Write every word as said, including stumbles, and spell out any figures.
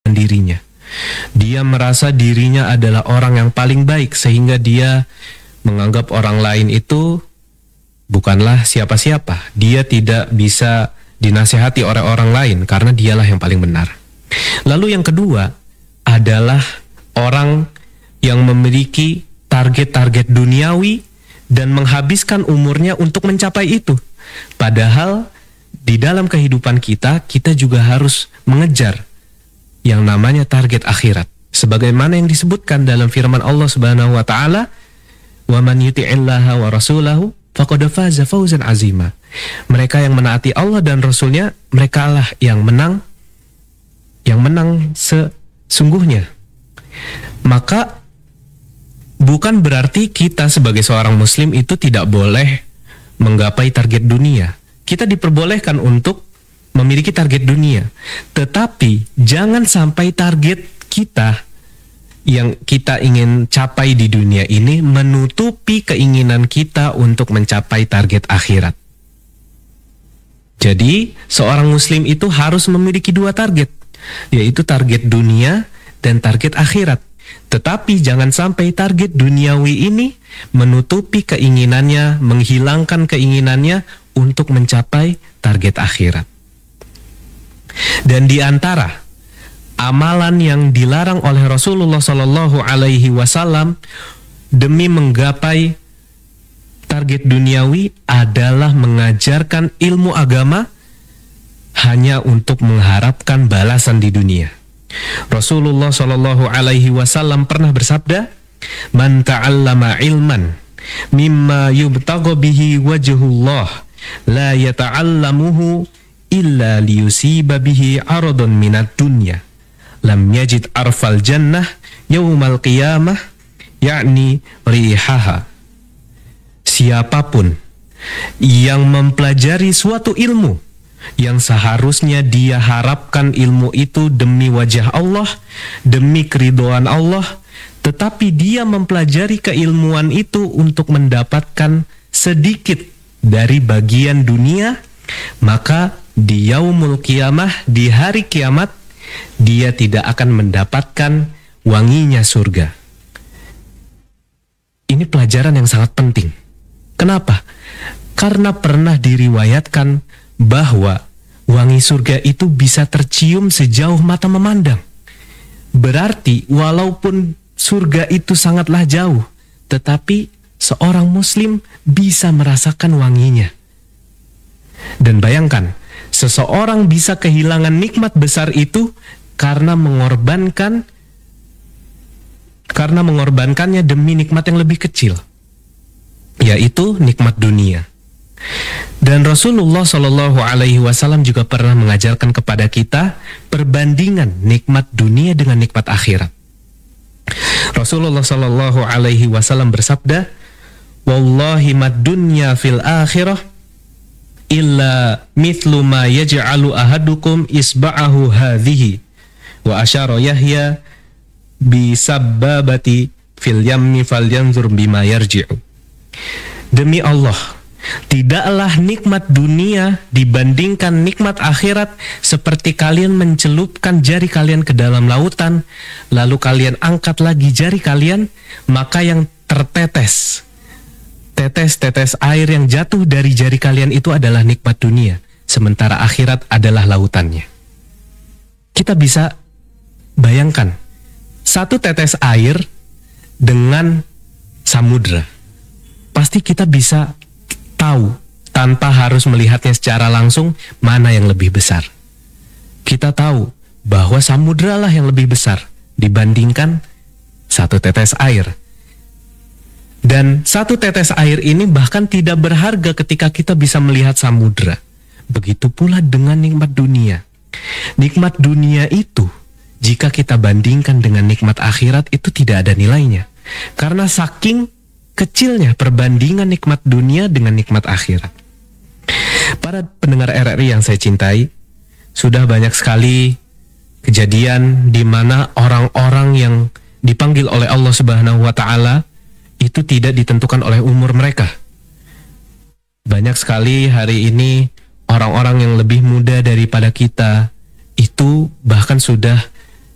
dirinya. Dia merasa dirinya adalah orang yang paling baik sehingga dia menganggap orang lain itu bukanlah siapa-siapa. Dia tidak bisa dinasihati oleh orang lain karena dialah yang paling benar. Lalu yang kedua adalah orang yang memiliki target-target duniawi dan menghabiskan umurnya untuk mencapai itu. Padahal di dalam kehidupan kita, kita juga harus mengejar yang namanya target akhirat. Sebagaimana yang disebutkan dalam firman Allah Subhanahu wa taala, "Wa man yuti'illaha wa rasulahu faqad faza fawzan azima." Mereka yang menaati Allah dan Rasulnya, merekalah yang menang, yang menang sesungguhnya. Maka bukan berarti kita sebagai seorang muslim itu tidak boleh menggapai target dunia. Kita diperbolehkan untuk memiliki target dunia. Tetapi jangan sampai target kita yang kita ingin capai di dunia ini menutupi keinginan kita untuk mencapai target akhirat. Jadi, seorang muslim itu harus memiliki dua target, yaitu target dunia dan target akhirat. Tetapi jangan sampai target duniawi ini menutupi keinginannya, menghilangkan keinginannya untuk mencapai target akhirat. Dan di antara amalan yang dilarang oleh Rasulullah Shallallahu Alaihi Wasallam demi menggapai target duniawi adalah mengajarkan ilmu agama hanya untuk mengharapkan balasan di dunia. Rasulullah Shallallahu Alaihi Wasallam pernah bersabda, "Man ta'allama ilman mimma yubtagha bihi wajhullah la yata'allamuhu illa liyusiba bihi aradun minad dunya lam yajid arfal jannah yaumal qiyamah yakni rihaha." Siapapun yang mempelajari suatu ilmu yang seharusnya dia harapkan ilmu itu demi wajah Allah, demi keridhaan Allah, tetapi dia mempelajari keilmuan itu untuk mendapatkan sedikit dari bagian dunia, maka di yaumul qiyamah, di hari kiamat, dia tidak akan mendapatkan wanginya surga. Ini pelajaran yang sangat penting. Kenapa? Karena pernah diriwayatkan bahwa wangi surga itu bisa tercium sejauh mata memandang. Berarti walaupun surga itu sangatlah jauh, tetapi seorang muslim bisa merasakan wanginya. Dan bayangkan, seseorang bisa kehilangan nikmat besar itu karena mengorbankan karena mengorbankannya demi nikmat yang lebih kecil, yaitu nikmat dunia. Dan Rasulullah Shallallahu Alaihi Wasallam juga pernah mengajarkan kepada kita perbandingan nikmat dunia dengan nikmat akhirat. Rasulullah Shallallahu Alaihi Wasallam bersabda, "Wallahi mad dunya fil akhirah illa mithlu ma yaj'alu ahadukum isba'ahu hadhihi wa asyara Yahya bi sabbabati fil yammi falyanzur bima yarji'u." Demi Allah, tidaklah nikmat dunia dibandingkan nikmat akhirat seperti kalian mencelupkan jari kalian ke dalam lautan, lalu kalian angkat lagi jari kalian, maka yang tertetes, tetes-tetes air yang jatuh dari jari kalian itu adalah nikmat dunia, sementara akhirat adalah lautannya. Kita bisa bayangkan satu tetes air dengan samudra. Pasti kita bisa tahu tanpa harus melihatnya secara langsung mana yang lebih besar. Kita tahu bahwa samudra lah yang lebih besar dibandingkan satu tetes air. Dan satu tetes air ini bahkan tidak berharga ketika kita bisa melihat samudra. Begitu pula dengan nikmat dunia. Nikmat dunia itu, jika kita bandingkan dengan nikmat akhirat, itu tidak ada nilainya. Karena saking kecilnya perbandingan nikmat dunia dengan nikmat akhirat. Para pendengar R R I yang saya cintai, sudah banyak sekali kejadian di mana orang-orang yang dipanggil oleh Allah Subhanahu wa taala itu tidak ditentukan oleh umur mereka. Banyak sekali hari ini orang-orang yang lebih muda daripada kita itu bahkan sudah